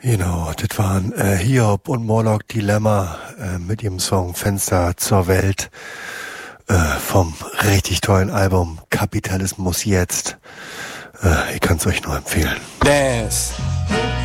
Genau, das waren Hiob und Moloch Dilemma mit ihrem Song Fenster zur Welt vom richtig tollen Album Kapitalismus jetzt. Ich kann es euch nur empfehlen. Dance.